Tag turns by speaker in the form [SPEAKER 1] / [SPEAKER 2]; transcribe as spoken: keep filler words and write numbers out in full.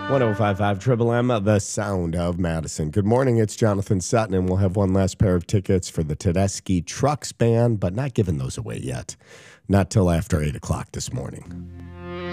[SPEAKER 1] one oh five point five Triple M, the sound of Madison. Good morning, it's Jonathan Sutton, and we'll have one last pair of tickets for the Tedeschi Trucks Band, but not giving those away yet. Not till after eight o'clock this morning.